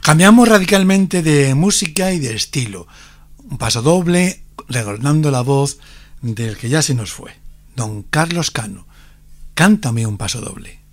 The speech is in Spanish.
Cambiamos radicalmente de música y de estilo. Un pasodoble recordando la voz del que ya se nos fue, don Carlos Cano. Cántame un pasodoble.